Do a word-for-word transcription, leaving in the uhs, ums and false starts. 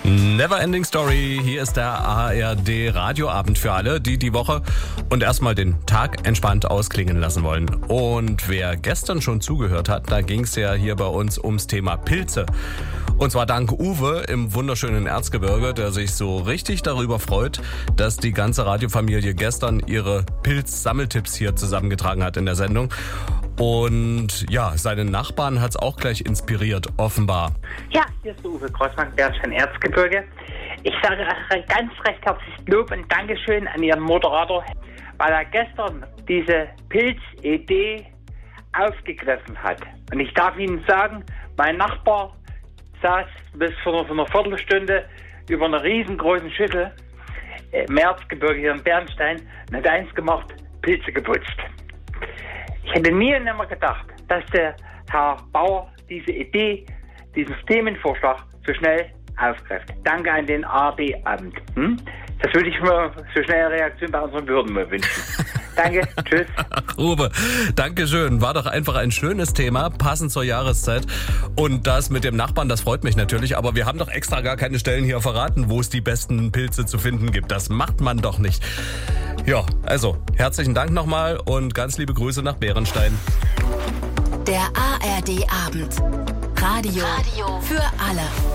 Neverending Story, hier ist der A R D Radioabend für alle, die die Woche und erstmal den Tag entspannt ausklingen lassen wollen. Und wer gestern schon zugehört hat, da ging es ja hier bei uns ums Thema Pilze. Und zwar dank Uwe im wunderschönen Erzgebirge, der sich so richtig darüber freut, dass die ganze Radiofamilie gestern ihre Pilz-Sammeltipps hier zusammengetragen hat in der Sendung. Und ja, seinen Nachbarn hat's auch gleich inspiriert, offenbar. Ja, hier ist der Uwe Grossmann, Bernstein Erzgebirge. Ich sage ganz recht herzliches Lob und Dankeschön an Ihren Moderator, weil er gestern diese Pilzidee aufgegriffen hat. Und ich darf Ihnen sagen, mein Nachbar saß bis vor einer Viertelstunde über einer riesengroßen Schüssel im Erzgebirge hier in Bernstein und hat eins gemacht, Pilze geputzt. Ich hätte nie und nimmer gedacht, dass der Herr Bauer diese Idee, diesen Themenvorschlag so schnell aufgreift. Danke an den A R D-Abend. Hm? Das würde ich mir so schnell eine Reaktion bei unseren Bürgern mal wünschen. Danke, tschüss. Ach, Uwe, danke schön. War doch einfach ein schönes Thema, passend zur Jahreszeit. Und das mit dem Nachbarn, das freut mich natürlich. Aber wir haben doch extra gar keine Stellen hier verraten, wo es die besten Pilze zu finden gibt. Das macht man doch nicht. Ja, also herzlichen Dank nochmal und ganz liebe Grüße nach Bärenstein. Der A R D-Abend. Radio, Radio für alle.